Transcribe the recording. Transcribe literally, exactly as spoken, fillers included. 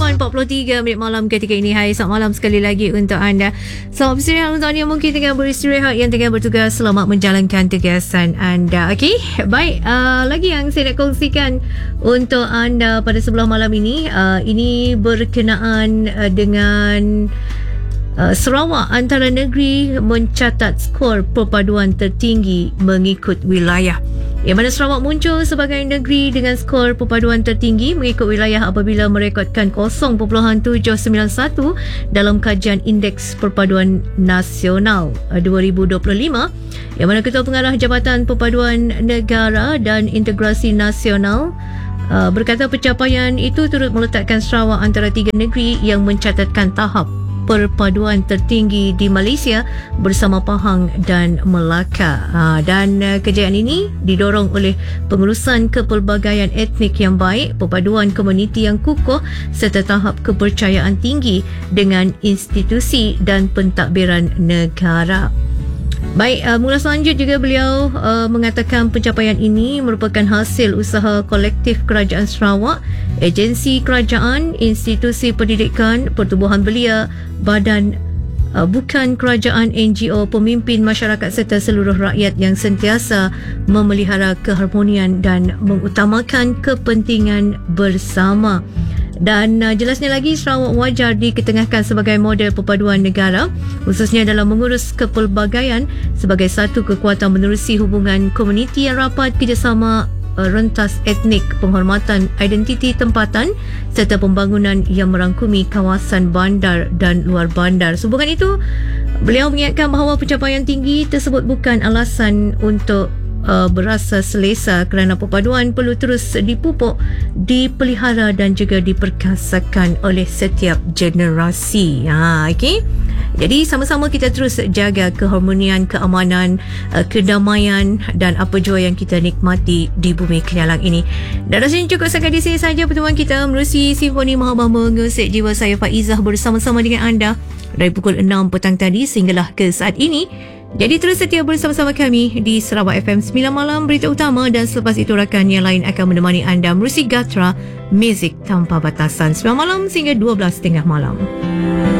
lapan empat puluh tiga minit malam ketika ini. Hai, selamat malam sekali lagi untuk anda. Selamat beristirahat untuk anda yang mungkin tengah beristirahat, yang tengah bertugas. Selamat menjalankan tugasan anda. Okey, baik. Uh, lagi yang saya nak kongsikan untuk anda pada sebelah malam ini. Uh, ini berkenaan uh, dengan Uh, Sarawak antara negeri mencatat skor perpaduan tertinggi mengikut wilayah. Yang mana Sarawak muncul sebagai negeri dengan skor perpaduan tertinggi mengikut wilayah apabila merekodkan kosong perpuluhan tujuh sembilan satu dalam kajian Indeks Perpaduan Nasional dua ribu dua puluh lima, yang mana Ketua Pengarah Jabatan Perpaduan Negara dan Integrasi Nasional uh, berkata pencapaian itu turut meletakkan Sarawak antara tiga negeri yang mencatatkan tahap perpaduan tertinggi di Malaysia bersama Pahang dan Melaka. Ha, dan uh, kejayaan ini didorong oleh pengurusan kepelbagaian etnik yang baik, perpaduan komuniti yang kukuh serta tahap kepercayaan tinggi dengan institusi dan pentadbiran negara. Baik, uh, mula selanjut juga beliau uh, mengatakan pencapaian ini merupakan hasil usaha kolektif Kerajaan Sarawak, agensi kerajaan, institusi pendidikan, pertubuhan belia, badan uh, bukan kerajaan, N G O, pemimpin masyarakat serta seluruh rakyat yang sentiasa memelihara keharmonian dan mengutamakan kepentingan bersama. Dan uh, jelasnya lagi, Sarawak wajar diketengahkan sebagai model perpaduan negara, khususnya dalam mengurus kepelbagaian sebagai satu kekuatan menerusi hubungan komuniti yang rapat, kerjasama uh, rentas etnik, penghormatan identiti tempatan serta pembangunan yang merangkumi kawasan bandar dan luar bandar. Sehubungan itu, beliau mengingatkan bahawa pencapaian tinggi tersebut bukan alasan untuk Uh, berasa selesa kerana perpaduan perlu terus dipupuk, dipelihara dan juga diperkasakan oleh setiap generasi. Ha, okey. Jadi sama-sama kita terus jaga keharmonian, keamanan, uh, kedamaian dan apa jua yang kita nikmati di bumi kenyalang ini. Dan rasanya cukup sampai di sini saja pertemuan kita menerusi Simfoni Mahaba mengusik jiwa. Saya Faizah bersama-sama dengan anda dari pukul enam petang tadi sehinggalah ke saat ini. Jadi terus setia bersama-sama kami di Sarawak F M sembilan malam berita utama, dan selepas itu rakan yang lain akan menemani anda menerusi Gatra Muzik Tanpa Batasan sembilan malam sehingga dua belas tengah malam.